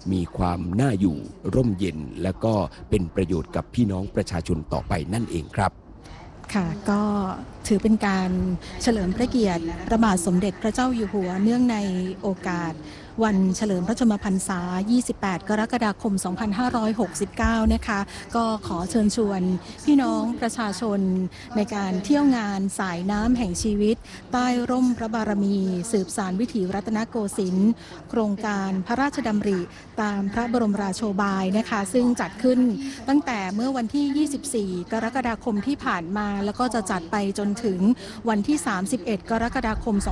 มีความน่าอยู่ร่มเย็นและก็เป็นประโยชน์กับพี่น้องประชาชนต่อไปนั่นเองครับค่ะก็ถือเป็นการเฉลิมพระเกียรติพระบาทสมเด็จพระเจ้าอยู่หัวเนื่องในโอกาสวันเฉลิมพระชนมพรรษา 28 กรกฎาคม 2569 นะคะก็ขอเชิญชวนพี่น้องประชาชนในการเที่ยวงานสายน้ำแห่งชีวิตใต้ร่มพระบารมีสืบสานวิถีรัตนโกสินทร์โครงการพระราชดำริตามพระบรมราโชบายนะคะซึ่งจัดขึ้นตั้งแต่เมื่อวันที่ 24 กรกฎาคมที่ผ่านมาแล้วก็จะจัดไปจนถึงวันที่ 31 กรกฎาคม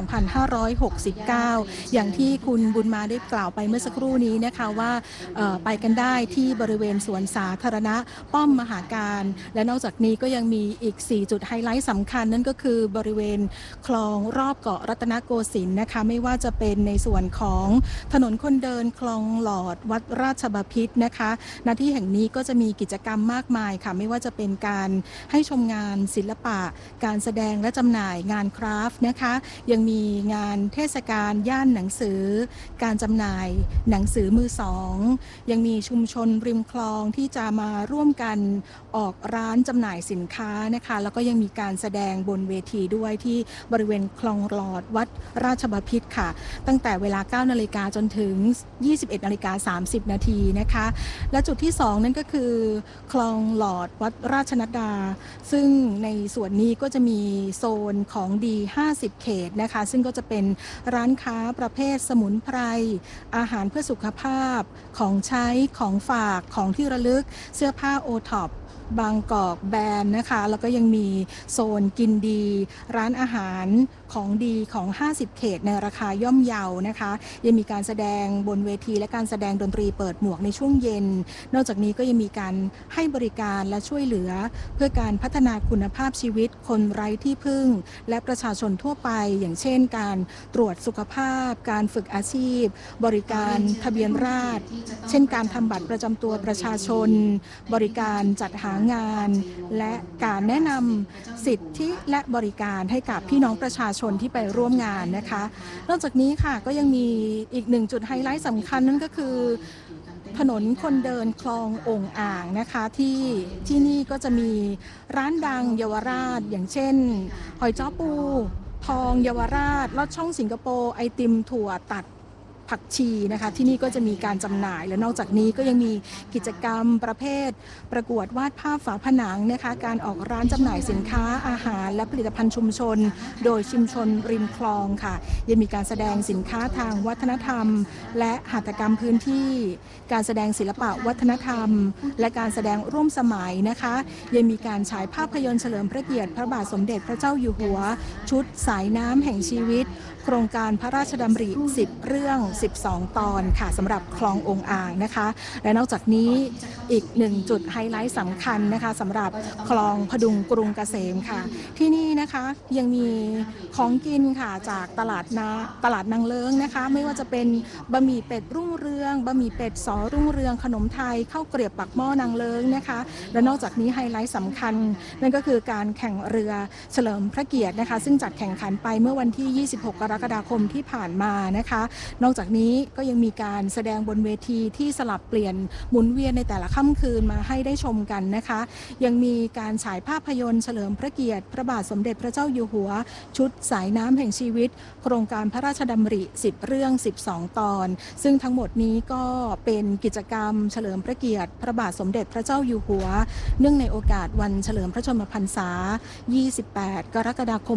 2569 อย่างที่คุณบุญมาได้กล่าวไปเมื่อสักครู่นี้นะคะว่าไปกันได้ที่บริเวณสวนสาธารณะป้อมมหาการและนอกจากนี้ก็ยังมีอีก4จุดไฮไลท์สำคัญนั่นก็คือบริเวณคลองรอบเกาะรัตนโกสินทร์นะคะไม่ว่าจะเป็นในส่วนของถนนคนเดินคลองหลอดวัดราชบพิตรนะคะณที่แห่งนี้ก็จะมีกิจกรรมมากมายค่ะไม่ว่าจะเป็นการให้ชมงานศิลปะการแสดงและจำหน่ายงานคราฟต์นะคะยังมีงานเทศกาลย่านหนังสือการจำหน่ายหนังสือมือสองยังมีชุมชนริมคลองที่จะมาร่วมกันออกร้านจำหน่ายสินค้านะคะแล้วก็ยังมีการแสดงบนเวทีด้วยที่บริเวณคลองหลอดวัดราชบพิตรค่ะตั้งแต่เวลา 9 นาฬิกาจนถึง 21 นาฬิกา 30 นาทีนะคะและจุดที่2นั่นก็คือคลองหลอดวัดราชนัดดาซึ่งในส่วนนี้ก็จะมีโซนของดี50 เขตนะคะซึ่งก็จะเป็นร้านค้าประเภทสมุนไพรอาหารเพื่อสุขภาพของใช้ของฝากของที่ระลึกเสื้อผ้าโอท็อปบางกอกแบรนด์นะคะแล้วก็ยังมีโซนกินดีร้านอาหารของดีของ50 เขตในราคาย่อมเยานะคะยังมีการแสดงบนเวทีและการแสดงดนตรีเปิดหมวกในช่วงเย็นนอกจากนี้ก็ยังมีการให้บริการและช่วยเหลือเพื่อการพัฒนาคุณภาพชีวิตคนไร้ที่พึ่งและประชาชนทั่วไปอย่างเช่นการตรวจสุขภาพการฝึกอาชีพบริการทะเบียนราษฎร์เช่นการทำบัตรประจำตัวประชาชนบริการจัดหางานและการแนะนำสิทธิและบริการให้กับพี่น้องประชาชนที่ไปร่วมงานนะคะนอกจากนี้ค่ะก็ยังมีอีกหนึ่งจุดไฮไลท์สำคัญนั่นก็คือถนนคนเดินคลององอ่างนะคะที่นี่ก็จะมีร้านดังเยาวราชอย่างเช่นหอยจ้อปูทองเยาวราชลอดช่องสิงคโปร์ไอติมถั่วตัดผักชีนะคะที่นี่ก็จะมีการจำหน่ายและนอกจากนี้ก็ยังมีกิจกรรมประเภทประกวดวาดภาพฝาผนังนะคะการออกร้านจำหน่ายสินค้าอาหารและผลิตภัณฑ์ชุมชนโดยชุมชนริมคลองค่ะยังมีการแสดงสินค้าทางวัฒนธรรมและหัตถกรรมพื้นที่การแสดงศิลปะวัฒนธรรมและการแสดงร่วมสมัยนะคะยังมีการฉายภาพยนตร์เฉลิมพระเกียรติพระบาทสมเด็จพระเจ้าอยู่หัวชุดสายน้ำแห่งชีวิตโครงการพระราชดำริ10เรื่อง12 ตอนค่ะสำหรับคลององอ่างนะคะและนอกจากนี้อีก1จุดไฮไลท์สำคัญนะคะสำหรับคลองพดุงกรุงเกษมค่ะที่นี่นะคะยังมีของกินค่ะจากตลาดนางเลิ้งนะคะไม่ว่าจะเป็นบะหมี่เป็ดรุ่งเรืองบะหมี่เป็ดสอรุ่งเรืองขนมไทยข้าวเกรียบปักหม้อนางเลิ้งนะคะและนอกจากนี้ไฮไลท์สำคัญนั่นก็คือการแข่งเรือเฉลิมพระเกียรตินะคะซึ่งจัดแข่งขันไปเมื่อวันที่ 26 กรกฎาคมที่ผ่านมานะคะนอกจากนี้ก็ยังมีการแสดงบนเวทีที่สลับเปลี่ยนหมุนเวียนในแต่ละค่ำคืนมาให้ได้ชมกันนะคะยังมีการฉายภาพยนตร์เฉลิมพระเกียรติพระบาทสมเด็จพระเจ้าอยู่หัวชุดสายน้ำแห่งชีวิตโครงการพระราชดำริ10เรื่อง12 ตอนซึ่งทั้งหมดนี้ก็เป็นกิจกรรมเฉลิมพระเกียรติพระบาทสมเด็จพระเจ้าอยู่หัวเนื่องในโอกาสวันเฉลิมพระชนมพรรษา 28 กรกฎาคม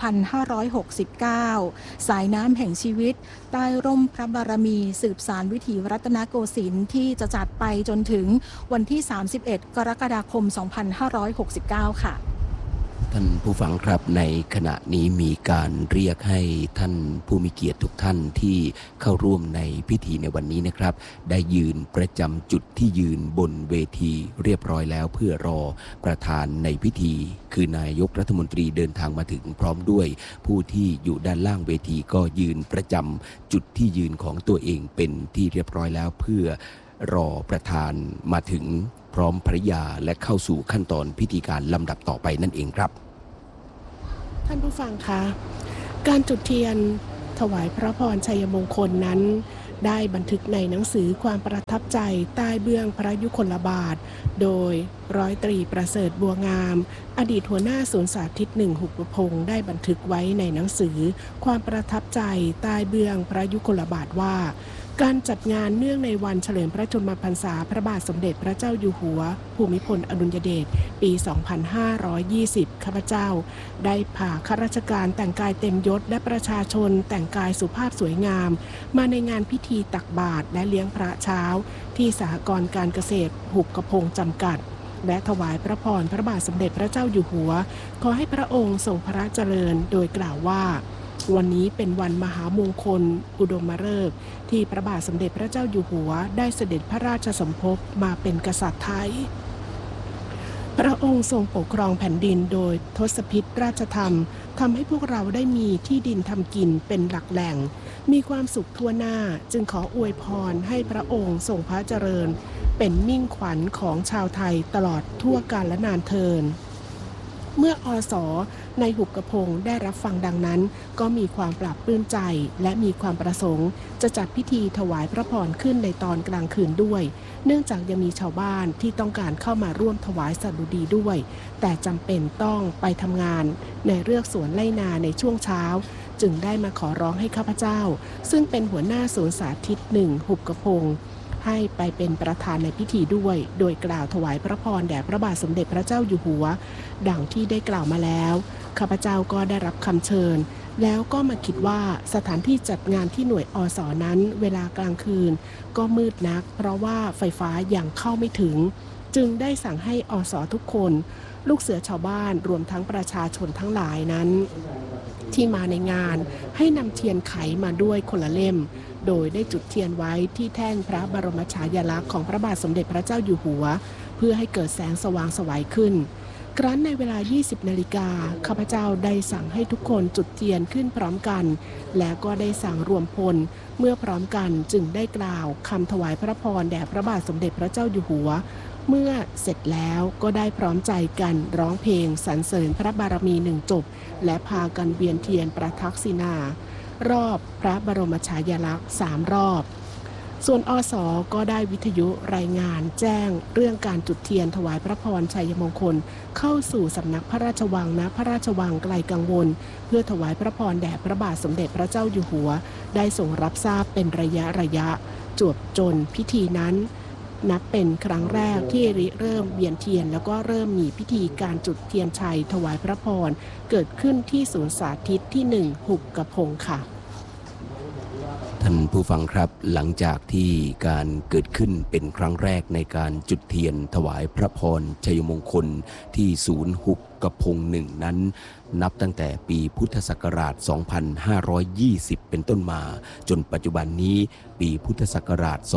2569 สายน้ำแห่งชีวิตใต้ร่มพระบารมีสืบสานวิถีรัตนโกสินทร์ที่จะจัดไปจนถึงวันที่ 31 กรกฎาคม 2569 ค่ะท่านผู้ฟังครับในขณะนี้มีการเรียกให้ท่านผู้มีเกียรติทุกท่านที่เข้าร่วมในพิธีในวันนี้นะครับได้ยืนประจำจุดที่ยืนบนเวทีเรียบร้อยแล้วเพื่อรอประธานในพิธีคือนายกรัฐมนตรีเดินทางมาถึงพร้อมด้วยผู้ที่อยู่ด้านล่างเวทีก็ยืนประจำจุดที่ยืนของตัวเองเป็นที่เรียบร้อยแล้วเพื่อรอประธานมาถึงพร้อมภริยาและเข้าสู่ขั้นตอนพิธีการลำดับต่อไปนั่นเองครับท่านผู้ฟังคะการจุดเทียนถวายพระพรชัยมงคลนั้นได้บันทึกในหนังสือความประทับใจใต้เบื้องพระยุคลบาทโดยร้อยตรีประเสริฐบัวงามอดีตหัวหน้าศูนย์สาธิต1หุบพงศ์ได้บันทึกไว้ในหนังสือความประทับใจใต้เบื้องพระยุคลบาทว่าการจัดงานเนื่องในวันเฉลิมพระชนมพรรษาพระบาทสมเด็จพระเจ้าอยู่หัวภูมิพลอดุลยเดชปี 2520 ข้าพเจ้าได้พาข้าราชการแต่งกายเต็มยศและประชาชนแต่งกายสุภาพสวยงามมาในงานพิธีตักบาตรและเลี้ยงพระเช้าที่สหกรณ์การเกษตรหุบกระพงจำกัดและถวายพระพรพระบาทสมเด็จพระเจ้าอยู่หัวขอให้พระองค์ทรงพระเจริญโดยกล่าวว่าวันนี้เป็นวันมหามงคลอุดมฤกษ์ที่พระบาทสมเด็จพระเจ้าอยู่หัวได้เสด็จพระราชสมภพมาเป็นกษัตริย์ไทยพระองค์ทรงปกครองแผ่นดินโดยทศพิธราชธรรมทำให้พวกเราได้มีที่ดินทำกินเป็นหลักแหล่งมีความสุขทั่วหน้าจึงขออวยพรให้พระองค์ทรงพระเจริญเป็นมิ่งขวัญของชาวไทยตลอดทั่วกาลนานเทินเมื่ออส.ในหุบกระพงได้รับฟังดังนั้นก็มีความปลาบปลื้มใจและมีความประสงค์จะจัดพิธีถวายพระพรขึ้นในตอนกลางคืนด้วยเนื่องจากยังมีชาวบ้านที่ต้องการเข้ามาร่วมถวายสดุดีด้วยแต่จำเป็นต้องไปทำงานในเรือกสวนไร่นาในช่วงเช้าจึงได้มาขอร้องให้ข้าพเจ้าซึ่งเป็นหัวหน้าศูนย์สาธิต1หุบกระพงให้ไปเป็นประธานในพิธีด้วยโดยกล่าวถวายพระพรแด่พระบาทสมเด็จพระเจ้าอยู่หัวดังที่ได้กล่าวมาแล้วข้าพเจ้าก็ได้รับคำเชิญแล้วก็มาคิดว่าสถานที่จัดงานที่หน่วยอส.นั้นเวลากลางคืนก็มืดนักเพราะว่าไฟฟ้ายังเข้าไม่ถึงจึงได้สั่งให้อส.ทุกคนลูกเสือชาวบ้านรวมทั้งประชาชนทั้งหลายนั้นที่มาในงานให้นำเทียนไขมาด้วยคนละเล่มโดยได้จุดเทียนไว้ที่แท่นพระบรมฉายาลักษณ์ของพระบาทสมเด็จพระเจ้าอยู่หัวเพื่อให้เกิดแสงสว่างไสวขึ้นครั้นในเวลา 20 นาฬิกาข้าพเจ้าได้สั่งให้ทุกคนจุดเทียนขึ้นพร้อมกันและก็ได้สั่งรวมพลเมื่อพร้อมกันจึงได้กล่าวคำถวายพระพรแด่พระบาทสมเด็จพระเจ้าอยู่หัวเมื่อเสร็จแล้วก็ได้พร้อมใจกันร้องเพลงสรรเสริญพระบารมี1จบและพากันเวียนเทียนประทักษิณารอบพระบรมฉายาลักษณ์3รอบส่วนอส.ก็ได้วิทยุรายงานแจ้งเรื่องการจุดเทียนถวายพระพรชัยมงคลเข้าสู่สำนักพระราชวังณพระราชวังไกลกังวลเพื่อถวายพระพรแด่พระบาทสมเด็จพระเจ้าอยู่หัวได้ทรงรับทราบเป็นระยะจวบจนพิธีนั้นนับเป็นครั้งแรกที่เริ่มเวียนเทียนแล้วก็เริ่มมีพิธีการจุดเทียนชัยถวายพระพรเกิดขึ้นที่ศูนย์สาธิตที่1หุบกระพงค่ะท่านผู้ฟังครับหลังจากที่การเกิดขึ้นเป็นครั้งแรกในการจุดเทียนถวายพระพรชัยมงคลที่ศูนย์หุบกระพง1นั้นนับตั้งแต่ปีพุทธศักราช 2520 เป็นต้นมาจนปัจจุบันนี้ปีพุทธศักราช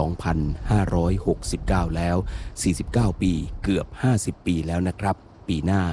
2569 แล้ว 49 ปีเกือบ 50 ปีแล้วนะครับปีหน้า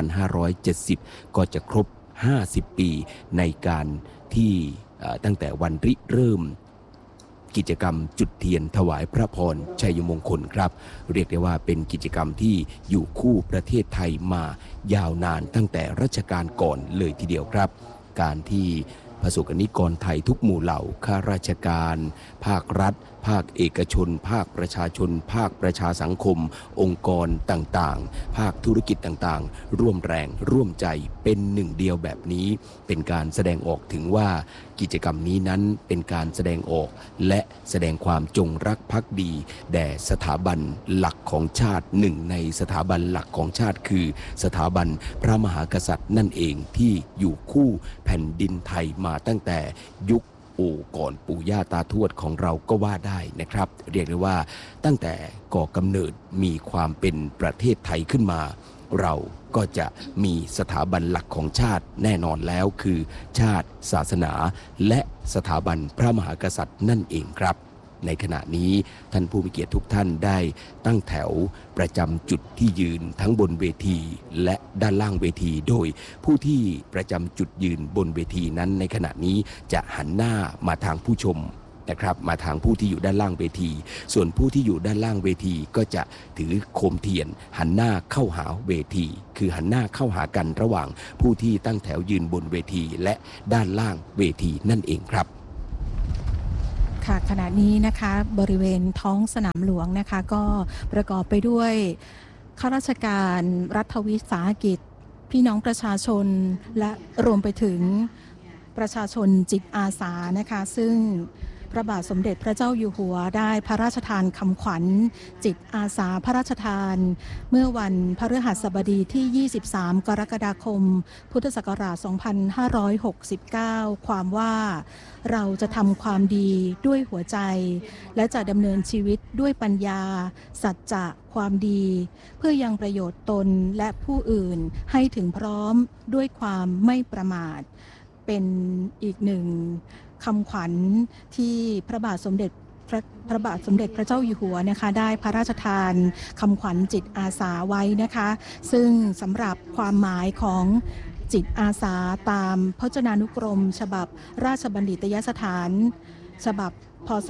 2570 ก็จะครบ 50 ปีในการที่ตั้งแต่วันริเริ่มกิจกรรมจุดเทียนถวายพระพรชัยมงคลครับเรียกได้ว่าเป็นกิจกรรมที่อยู่คู่ประเทศไทยมายาวนานตั้งแต่รัชกาลก่อนเลยทีเดียวครับการที่ประสบนิกรไทยทุกหมู่เหล่าข้าราชการภาครัฐภาคเอกชนภาคประชาชนภาคประชาสังคมองค์กรต่างๆภาคธุรกิจต่างๆร่วมแรงร่วมใจเป็นหนึ่งเดียวแบบนี้เป็นการแสดงออกถึงว่ากิจกรรมนี้นั้นเป็นการแสดงออกและแสดงความจงรักภักดีแด่สถาบันหลักของชาติหนึ่งในสถาบันหลักของชาติคือสถาบันพระมหากษัตริย์นั่นเองที่อยู่คู่แผ่นดินไทยมาตั้งแต่ยุคก่อนปู่ย่าตาทวดของเราก็ว่าได้นะครับเรียกได้ว่าตั้งแต่ก่อกำเนิดมีความเป็นประเทศไทยขึ้นมาเราก็จะมีสถาบันหลักของชาติแน่นอนแล้วคือชาติศาสนาและสถาบันพระมหากษัตริย์นั่นเองครับในขณะนี้ท่านผู้มีเกียรติทุกท่านได้ตั้งแถวประจำจุดที่ยืนทั้งบนเวทีและด้านล่างเวทีโดยผู้ที่ประจำจุดยืนบนเวทีนั้นในขณะนี้จะหันหน้ามาทางผู้ชมนะครับมาทางผู้ที่อยู่ด้านล่างเวทีส่วนผู้ที่อยู่ด้านล่างเวทีก็จะถือโคมเทียนหันหน้าเข้าหาเวทีคือหันหน้าเข้าหากันระหว่างผู้ที่ตั้งแถวยืนบนเวทีและด้านล่างเวทีนั่นเองครับค่ะขณะนี้นะคะบริเวณท้องสนามหลวงนะคะก็ประกอบไปด้วยข้าราชการรัฐวิสาหกิจพี่น้องประชาชนและรวมไปถึงประชาชนจิตอาสานะคะซึ่งพระบาทสมเด็จพระเจ้าอยู่หัวได้พระราชทานคำขวัญจิตอาสาพระราชทานเมื่อวันพฤหัสบดีที่ 23 กรกฎาคม พุทธศักราช 2569 ความว่าเราจะทำความดีด้วยหัวใจและจะดำเนินชีวิตด้วยปัญญาสัจจะความดีเพื่อยังประโยชน์ตนและผู้อื่นให้ถึงพร้อมด้วยความไม่ประมาทเป็นอีกหนึ่งคำขวัญที่พระบาทสมเด็จพระเจ้าอยู่หัวนะคะได้พระราชทานคำขวัญจิตอาสาไว้นะคะซึ่งสำหรับความหมายของจิตอาสาตามพจนานุกรมฉบับราชบัณฑิตยสถานฉบับพ.ศ.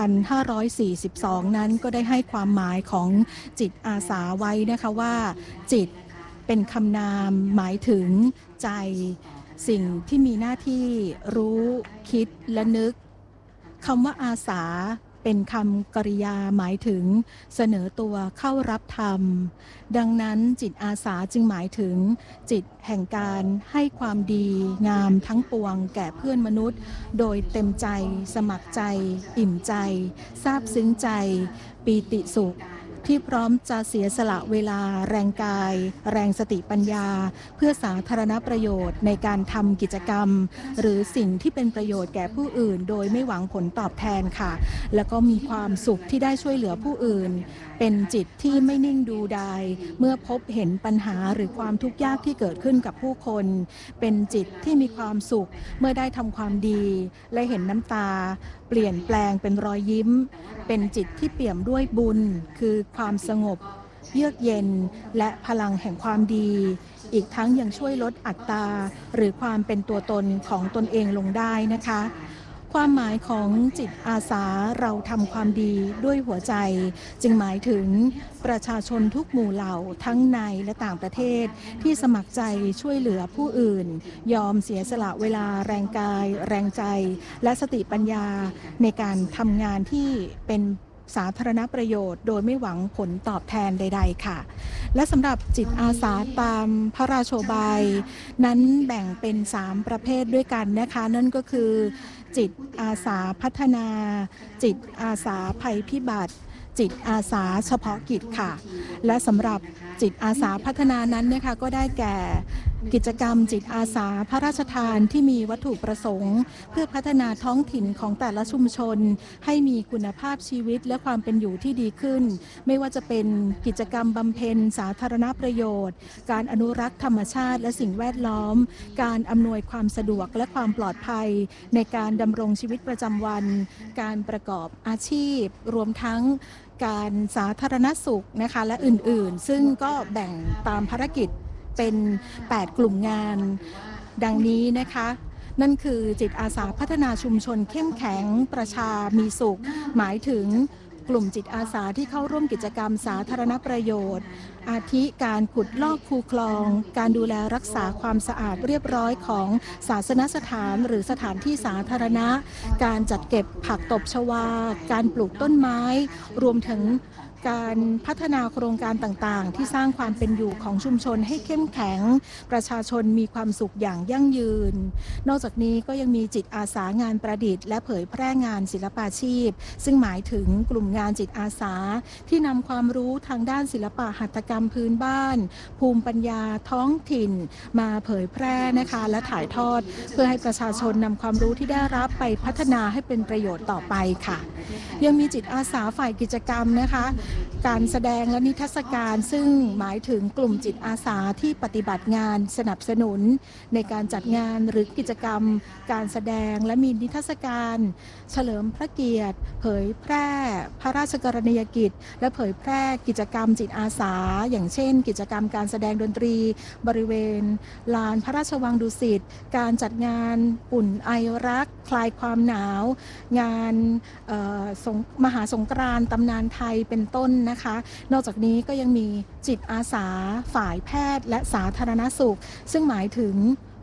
2542 นั้นก็ได้ให้ความหมายของจิตอาสาไว้นะคะว่าจิตเป็นคำนามหมายถึงใจสิ่งที่มีหน้าที่รู้คิดและนึกคำว่าอาสาเป็นคำกริยาหมายถึงเสนอตัวเข้ารับธรรมดังนั้นจิตอาสาจึงหมายถึงจิตแห่งการให้ความดีงามทั้งปวงแก่เพื่อนมนุษย์โดยเต็มใจสมัครใจอิ่มใจซาบซึ้งใจปีติสุขที่พร้อมจะเสียสละเวลาแรงกายแรงสติปัญญาเพื่อสาธารณประโยชน์ในการทำกิจกรรมหรือสิ่งที่เป็นประโยชน์แก่ผู้อื่นโดยไม่หวังผลตอบแทนค่ะแล้วก็มีความสุขที่ได้ช่วยเหลือผู้อื่นเป็นจิตที่ไม่นิ่งดูดายเมื่อพบเห็นปัญหาหรือความทุกข์ยากที่เกิดขึ้นกับผู้คนเป็นจิตที่มีความสุขเมื่อได้ทำความดีและเห็นน้ำตาเปลี่ยนแปลงเป็นรอยยิ้มเป็นจิตที่เปี่ยมด้วยบุญคือความสงบเยือกเย็นและพลังแห่งความดีอีกทั้งยังช่วยลดอัตราหรือความเป็นตัวตนของตนเองลงได้นะคะความหมายของจิตอาสาเราทำความดีด้วยหัวใจจึงหมายถึงประชาชนทุกหมู่เหล่าทั้งในและต่างประเทศที่สมัครใจช่วยเหลือผู้อื่นยอมเสียสละเวลาแรงกายแรงใจและสติปัญญาในการทำงานที่เป็นสาธารณประโยชน์โดยไม่หวังผลตอบแทนใดๆค่ะและสำหรับจิตอาสาตามพระราโชบายนั้นแบ่งเป็น3ประเภทด้วยกันนะคะนั่นก็คือจิตอาสาพัฒนาจิตอาสาภัยพิบัติจิตอาสาเฉพาะกิจค่ะและสำหรับจิตอาสาพัฒนานั้นนะคะก็ได้แก่กิจกรรมจิตอาสาพระราชทานที่มีวัตถุประสงค์เพื่อพัฒนาท้องถิ่นของแต่ละชุมชนให้มีคุณภาพชีวิตและความเป็นอยู่ที่ดีขึ้นไม่ว่าจะเป็นกิจกรรมบำเพ็ญสาธารณประโยชน์การอนุรักษ์ธรรมชาติและสิ่งแวดล้อมการอำนวยความสะดวกและความปลอดภัยในการดำรงชีวิตประจำวันการประกอบอาชีพรวมทั้งการสาธารณสุขนะคะและอื่นๆซึ่งก็แบ่งตามภารกิจเป็น8กลุ่มงานดังนี้นะคะนั่นคือจิตอาสาพัฒนาชุมชนเข้มแข็งประชามีสุขหมายถึงกลุ่มจิตอาสาที่เข้าร่วมกิจกรรมสาธารณประโยชน์อาทิการขุดลอกคูคลองการดูแลรักษาความสะอาดเรียบร้อยของศาสนสถานหรือสถานที่สาธารณะการจัดเก็บผักตบชวาการปลูกต้นไม้รวมถึงการพัฒนาโครงการต่างๆที่สร้างความเป็นอยู่ของชุมชนให้เข้มแข็งประชาชนมีความสุขอย่างยั่งยืนนอกจากนี้ก็ยังมีจิตอาสางานประดิษฐ์และเผยแพร่งานศิลปาชีพซึ่งหมายถึงกลุ่มงานจิตอาสาที่นำความรู้ทางด้านศิลปะหัตถกรรมพื้นบ้านภูมิปัญญาท้องถิ่นมาเผยแพร่นะคะและถ่ายทอดเพื่อให้ประชาชนนำความรู้ที่ได้รับไปพัฒนาให้เป็นประโยชน์ต่อไปค่ะยังมีจิตอาสาฝ่ายกิจกรรมนะคะการแสดงและนิทรรศการซึ่งหมายถึงกลุ่มจิตอาสาที่ปฏิบัติงานสนับสนุนในการจัดงานหรือกิจกรรมการแสดงและมีนิทรรศการเฉลิมพระเกียรติเผยแพร่พระราชกรณียกิจและเผยแพร่กิจกรรมจิตอาสาอย่างเช่นกิจกรรมการแสดงดนตรีบริเวณลานพระราชวังดุสิตการจัดงานอุ่นไอรักคลายความหนาวงานมหาสงกรานต์ตำนานไทยเป็นต้นนะคะนอกจากนี้ก็ยังมีจิตอาสาฝ่ายแพทย์และสาธารณสุขซึ่งหมายถึง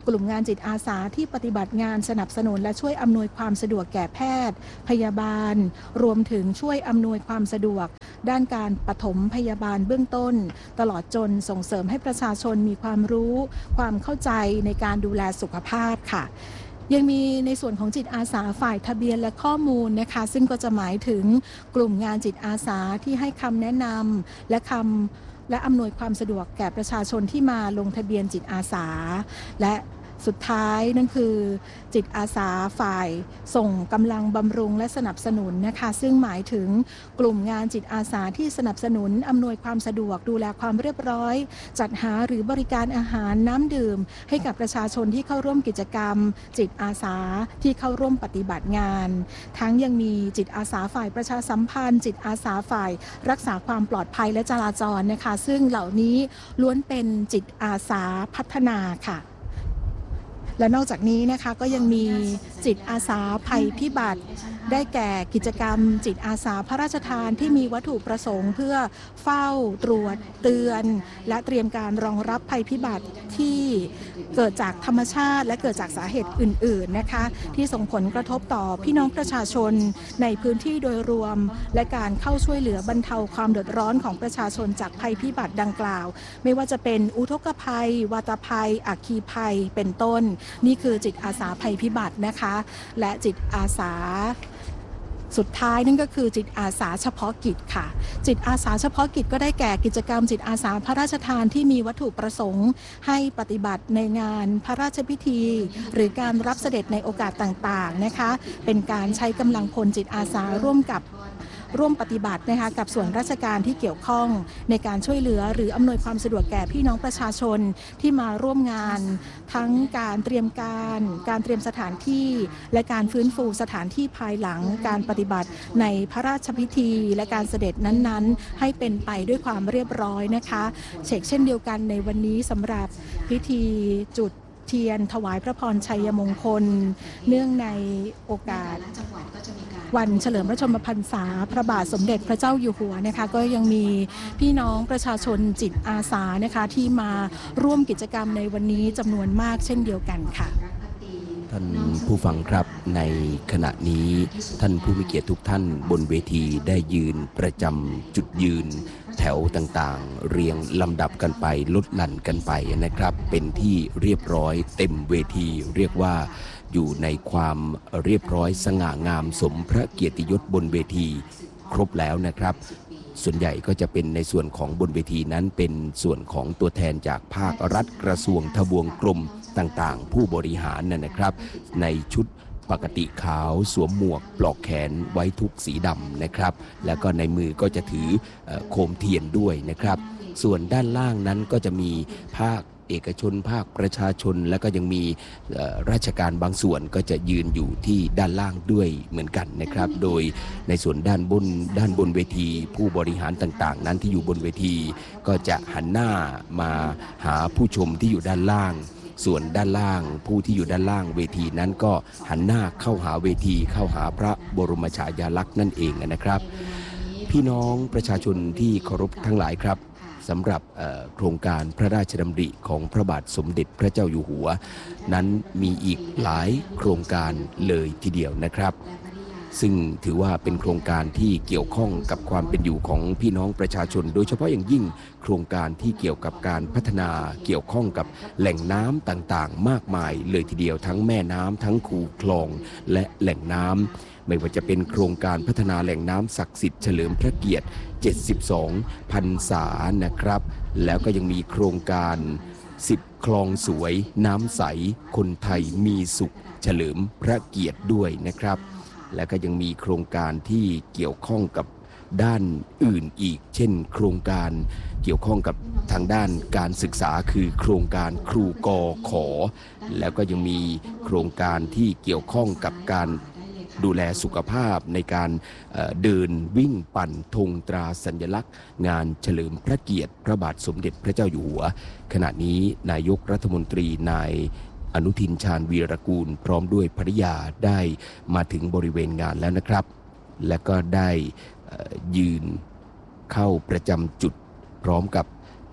กลุ่มงานจิตอาสาที่ปฏิบัติงานสนับสนุนและช่วยอำนวยความสะดวกแก่แพทย์พยาบาลรวมถึงช่วยอำนวยความสะดวกด้านการปฐมพยาบาลเบื้องต้นตลอดจนส่งเสริมให้ประชาชนมีความรู้ความเข้าใจในการดูแลสุขภาพค่ะยังมีในส่วนของจิตอาสาฝ่ายทะเบียนและข้อมูลนะคะซึ่งก็จะหมายถึงกลุ่มงานจิตอาสาที่ให้คำแนะนำและอำนวยความสะดวกแก่ประชาชนที่มาลงทะเบียนจิตอาสาและสุดท้ายนั่นคือจิตอาสาฝ่ายส่งกำลังบำรุงและสนับสนุนนะคะซึ่งหมายถึงกลุ่มงานจิตอาสาที่สนับสนุนอำนวยความสะดวกดูแลความเรียบร้อยจัดหาหรือบริการอาหารน้ำดื่มให้กับประชาชนที่เข้าร่วมกิจกรรมจิตอาสาที่เข้าร่วมปฏิบัติงานทั้งยังมีจิตอาสาฝ่ายประชาสัมพันธ์จิตอาสาฝ่ายรักษาความปลอดภัยและจราจรนะคะซึ่งเหล่านี้ล้วนเป็นจิตอาสาพัฒนาค่ะและนอกจากนี้นะคะก็ยังมีจิตอาสาภัยพิบัติได้แก่กิจกรรมจิตอาสาพระราชทานที่มีวัตถุประสงค์เพื่อเฝ้าตรวจเตือนและเตรียมการรองรับภัยพิบัติที่เกิดจากธรรมชาติและเกิดจากสาเหตุอื่นๆนะคะที่ส่งผลกระทบต่อพี่น้องประชาชนในพื้นที่โดยรวมและการเข้าช่วยเหลือบรรเทาความเดือดร้อนของประชาชนจากภัยพิบัติดังกล่าวไม่ว่าจะเป็นอุทกภัยวาตภัยอัคคีภัยเป็นต้นนี่คือจิตอาสาภัยพิบัตินะคะและจิตอาสาสุดท้ายนั่นก็คือจิตอาสาเฉพาะกิจค่ะจิตอาสาเฉพาะกิจก็ได้แก่กิจกรรมจิตอาสาพระราชทานที่มีวัตถุประสงค์ให้ปฏิบัติในงานพระราชพิธีหรือการรับเสด็จในโอกาสต่างๆนะคะเป็นการใช้กำลังพลจิตอาสาร่วมปฏิบัตินะคะกับส่วนราชการที่เกี่ยวข้องในการช่วยเหลือหรืออำนวยความสะดวกแก่พี่น้องประชาชนที่มาร่วมงานทั้งการเตรียมสถานที่และการฟื้นฟูสถานที่ภายหลังการปฏิบัติในพระราชพิธีและการเสด็จนั้นๆให้เป็นไปด้วยความเรียบร้อยนะคะเช่นเดียวกันในวันนี้สำหรับพิธีจุดเทียนถวายพระพรชัยมงคลเนื่องในโอกาสวันเฉลิมพระชนมพรรษาพระบาทสมเด็จพระเจ้าอยู่หัวนะคะก็ยังมีพี่น้องประชาชนจิตอาสานะคะที่มาร่วมกิจกรรมในวันนี้จำนวนมากเช่นเดียวกันค่ะท่านผู้ฟังครับในขณะนี้ท่านผู้มีเกียรติทุกท่านบนเวทีได้ยืนประจำจุดยืนแถวต่างๆเรียงลำดับกันไปลดหลั่นกันไปนะครับเป็นที่เรียบร้อยเต็มเวทีเรียกว่าอยู่ในความเรียบร้อยสง่างามสมพระเกียรติยศบนเวทีครบแล้วนะครับส่วนใหญ่ก็จะเป็นในส่วนของบนเวทีนั้นเป็นส่วนของตัวแทนจากภาครัฐกระทรวงทบวงกรมต่างๆผู้บริหารนะครับในชุดปกติขาวสวมหมวกปลอกแขนไว้ทุกสีดำนะครับแล้วก็ในมือก็จะถือโคมเทียนด้วยนะครับส่วนด้านล่างนั้นก็จะมีภาคเอกชนภาคประชาชนแล้วก็ยังมีราชการบางส่วนก็จะยืนอยู่ที่ด้านล่างด้วยเหมือนกันนะครับโดยในส่วนด้านบนเวทีผู้บริหารต่างๆนั้นที่อยู่บนเวทีก็จะหันหน้ามาหาผู้ชมที่อยู่ด้านล่างส่วนด้านล่างผู้ที่อยู่ด้านล่างเวทีนั้นก็หันหน้าเข้าหาเวทีเข้าหาพระบรมฉายาลักษณ์นั่นเองนะครับพี่น้องประชาชนที่เคารพทั้งหลายครับสำหรับโครงการพระราชดำริของพระบาทสมเด็จพระเจ้าอยู่หัวนั้นมีอีกหลายโครงการเลยทีเดียวนะครับซึ่งถือว่าเป็นโครงการที่เกี่ยวข้องกับความเป็นอยู่ของพี่น้องประชาชนโดยเฉพาะอย่างยิ่งโครงการที่เกี่ยวกับการพัฒนาเกี่ยวข้องกับแหล่งน้ำต่างๆมากมายเลยทีเดียวทั้งแม่น้ำทั้งคูคลองและแหล่งน้ำไม่ว่าจะเป็นโครงการพัฒนาแหล่งน้ำศักดิ์สิทธิ์เฉลิมพระเกียรติ72 พรรษานะครับแล้วก็ยังมีโครงการ10 คลองสวยน้ำใสคนไทยมีสุขเฉลิมพระเกียรติด้วยนะครับและก็ยังมีโครงการที่เกี่ยวข้องกับด้านอื่นอีกเช่นโครงการเกี่ยวข้องกับทางด้านการศึกษาคือโครงการครูกขอแล้วก็ยังมีโครงการที่เกี่ยวข้องกับการดูแลสุขภาพในการเดินวิ่งปั่นธงตราสัญลักษณ์งานเฉลิมพระเกียรติพระบาทสมเด็จพระเจ้าอยู่หัวขณะนี้นายกรัฐมนตรีนายอนุทินชาญวีรกูลพร้อมด้วยภริยาได้มาถึงบริเวณงานแล้วนะครับและก็ได้ยืนเข้าประจำจุดพร้อมกับ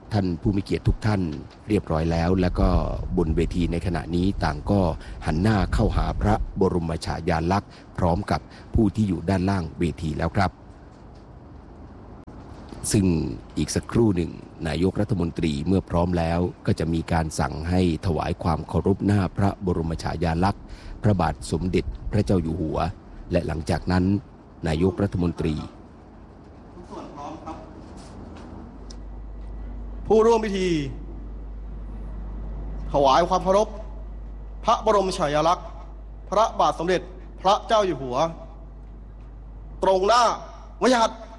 ท่านผู้มีเกียรติทุกท่านเรียบร้อยแล้วแล้วก็บนเวทีในขณะนี้ต่างก็หันหน้าเข้าหาพระบรมฉายาลักษณ์พร้อมกับผู้ที่อยู่ด้านล่างเวทีแล้วครับซึ่งอีกสักครู่หนึ่งนายกรัฐมนตรีเมื่อพร้อมแล้วก็จะมีการสั่งให้ถวายความเคารพหน้าพระบรมฉายาลักษณ์พระบาทสมเด็จพระเจ้าอยู่หัวและหลังจากนั้นนายกรัฐมนตรีผู้ร่วมพิธีถวายความเคารพพระบรมฉายาลักษณ์พระบาทสมเด็จพระเจ้าอยู่หัวตรงหน้าวิหาร